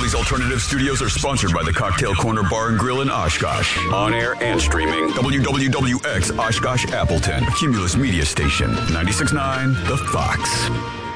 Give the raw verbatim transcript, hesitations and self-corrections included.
These alternative studios are sponsored by the Cocktail Corner Bar and Grill in Oshkosh. On air and streaming, W W W X Oshkosh Appleton, a Cumulus media station, ninety-six point nine The Fox.